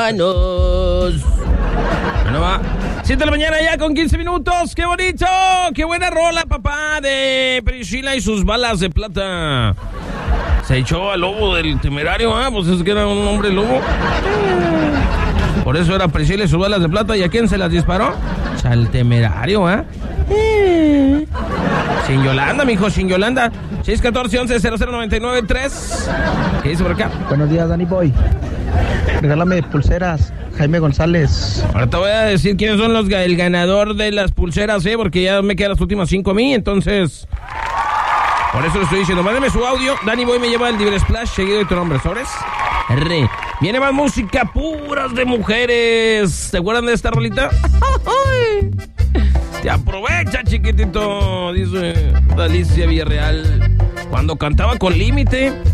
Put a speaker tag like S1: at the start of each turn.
S1: manos. Bueno, va. 7 de la mañana ya con 15 minutos. ¡Qué bonito! ¡Qué buena rola, papá! De Priscila y sus balas de plata. Se echó al lobo del Temerario, pues es que era un hombre lobo. Por eso era Priscila y sus balas de plata. ¿Y a quién se las disparó? Al Temerario, Sin Yolanda, mijo, sin Yolanda. 614-11-0099-3. ¿Qué dice por acá?
S2: Buenos días, Danny Boy. Regálame pulseras, Jaime González.
S1: Ahora te voy a decir quiénes son el ganador de las pulseras, porque ya me quedan las últimas 5 a mí, entonces... Por eso lo estoy diciendo. Mándeme su audio. Danny Boy me lleva el Libre Splash seguido de tu nombre. ¿Sobres? Viene más música, puras de mujeres. ¿Se acuerdan de esta rolita? Te aprovecha, chiquitito, dice Alicia Villarreal. Cuando cantaba con Límite,